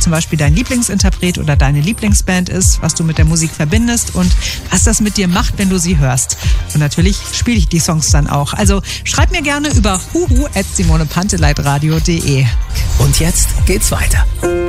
zum Beispiel dein Lieblingsinterpret oder deine Lieblingsband ist, was du mit der Musik verbindest und was das mit dir macht, wenn du sie hörst. Und natürlich spiele ich die Songs dann auch. Also schreib mir gerne über huhu@simonepanteleitradio.de. Und jetzt geht's weiter.